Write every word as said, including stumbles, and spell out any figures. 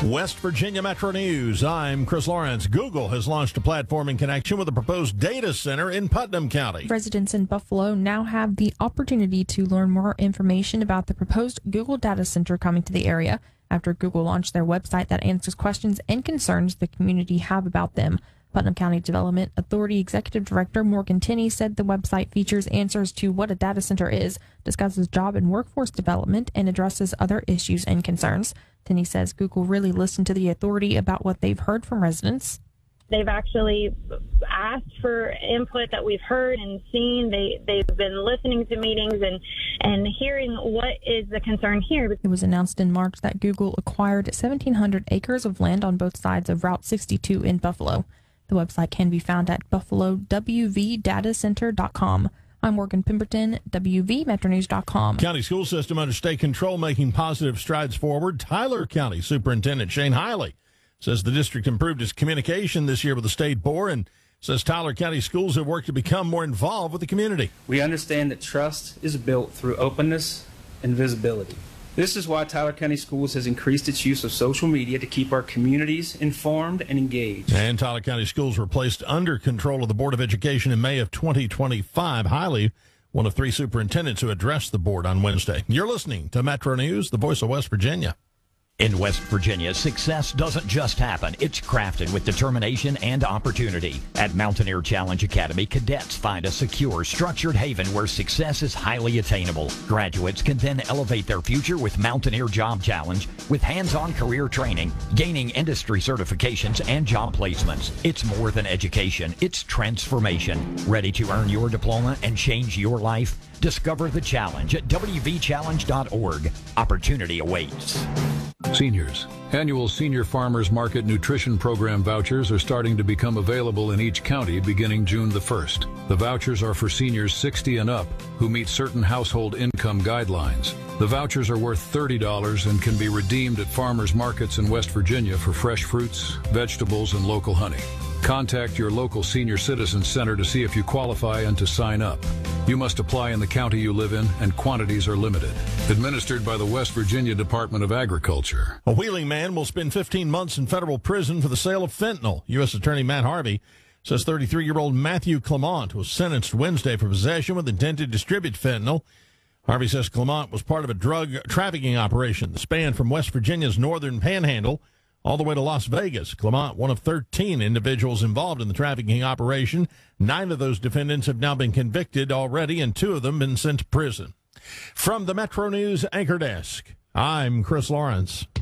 West Virginia Metro News. I'm Chris Lawrence. Google has launched a platform in connection with a proposed data center in Putnam County. Residents in Buffalo now have the opportunity to learn more information about the proposed Google data center coming to the area after Google launched their website that answers questions and concerns the community have about them. Putnam County Development Authority Executive Director Morgan Tinney said the website features answers to what a data center is, discusses job and workforce development, and addresses other issues and concerns. Tinney says Google really listened to the authority about what they've heard from residents. They've actually asked for input that we've heard and seen. They, they've been listening to meetings and, and hearing what is the concern here. It was announced in March that Google acquired seventeen hundred acres of land on both sides of Route sixty-two in Buffalo. The website can be found at buffalo w v data center dot com. I'm Morgan Pemberton, W V Metro News dot com. County school system under state control making positive strides forward. Tyler County Superintendent Shane Hiley says the district improved its communication this year with the state board and says Tyler County schools have worked to become more involved with the community. We understand that trust is built through openness and visibility. This is why Tyler County Schools has increased its use of social media to keep our communities informed and engaged. And Tyler County Schools were placed under control of the Board of Education in May of twenty twenty-five. Hiley, one of three superintendents who addressed the board on Wednesday. You're listening to Metro News, the voice of West Virginia. In West Virginia, success doesn't just happen. It's crafted with determination and opportunity. At Mountaineer Challenge Academy, cadets find a secure, structured haven where success is highly attainable. Graduates can then elevate their future with Mountaineer Job Challenge with hands-on career training, gaining industry certifications, and job placements. It's more than education. It's transformation. Ready to earn your diploma and change your life? Discover the challenge at w v challenge dot org. Opportunity awaits. Seniors. Annual Senior Farmers Market Nutrition Program vouchers are starting to become available in each county beginning June the first. The vouchers are for seniors sixty and up who meet certain household income guidelines. The vouchers are worth thirty dollars and can be redeemed at farmers markets in West Virginia for fresh fruits, vegetables, and local honey. Contact your local senior citizen center to see if you qualify and to sign up. You must apply in the county you live in, and quantities are limited. Administered by the West Virginia Department of Agriculture. A Wheeling man will spend fifteen months in federal prison for the sale of fentanyl. U S Attorney Matt Harvey says thirty-three-year-old Matthew Clement was sentenced Wednesday for possession with intent to distribute fentanyl. Harvey says Clement was part of a drug trafficking operation that spanned from West Virginia's northern panhandle all the way to Las Vegas. Clement, one of thirteen individuals involved in the trafficking operation. Nine of those defendants have now been convicted already, and two of them been sent to prison. From the Metro News Anchor Desk, I'm Chris Lawrence.